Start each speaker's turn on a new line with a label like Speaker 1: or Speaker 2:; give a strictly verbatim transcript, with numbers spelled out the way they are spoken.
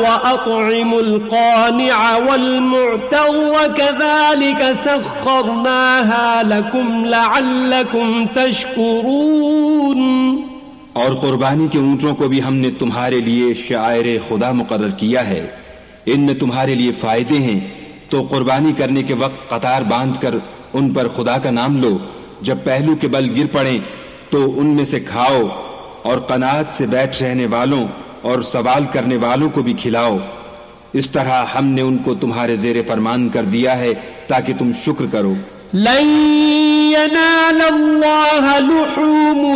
Speaker 1: वअत्इमुल क़ानिअ वल-मुअतर कज़ालिक सख़्ख़रनाहा लकुम लअल्लकुम तशकुरून।
Speaker 2: और कुर्बानी के ऊँटों को भी हमने तुम्हारे लिए शायर खुदा मुकर्रर किया है, इनमें तुम्हारे लिए फायदे हैं, तो कुर्बानी करने के वक्त कतार बांधकर उन पर खुदा का नाम लो। जब पहलू के बल गिर पड़े तो उनमें से खाओ, और कनात से बैठ रहने वालों और सवाल करने वालों को भी खिलाओ। इस तरह हमने उनको तुम्हारे ज़ेरे फरमान कर दिया है ताकि तुम शुक्र करो।
Speaker 1: लन यनालल्लाह लुहूम